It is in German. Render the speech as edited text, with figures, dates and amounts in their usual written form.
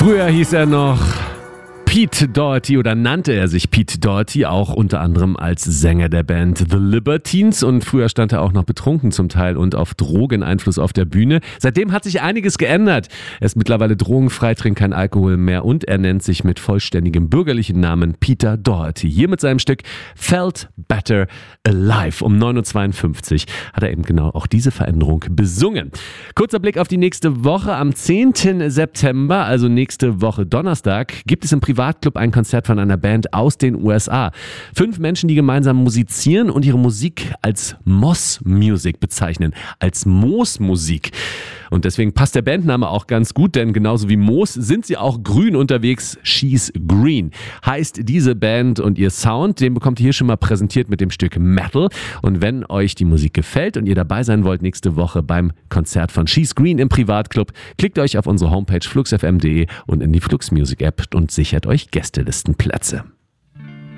Früher hieß er noch Pete Doherty oder nannte er sich Pete Doherty, auch unter anderem als Sänger der Band The Libertines, und früher stand er auch noch betrunken zum Teil und auf Drogeneinfluss auf der Bühne. Seitdem hat sich einiges geändert. Er ist mittlerweile drogenfrei, trinkt kein Alkohol mehr und er nennt sich mit vollständigem bürgerlichen Namen Peter Doherty. Hier mit seinem Stück Felt Better Alive. Um 9.52 Uhr hat er eben genau auch diese Veränderung besungen. Kurzer Blick auf die nächste Woche. Am 10. September, also nächste Woche Donnerstag, gibt es im Privatclub ein Konzert von einer Band aus den USA. 5 Menschen, die gemeinsam musizieren und ihre Musik als Moss Music bezeichnen, als Moosmusik. Und deswegen passt der Bandname auch ganz gut, denn genauso wie Moos sind sie auch grün unterwegs. She's Green heißt diese Band und ihr Sound, den bekommt ihr hier schon mal präsentiert mit dem Stück Metal. Und wenn euch die Musik gefällt und ihr dabei sein wollt nächste Woche beim Konzert von She's Green im Privatclub, klickt euch auf unsere Homepage fluxfm.de und in die Flux Music App und sichert euch Gästelistenplätze.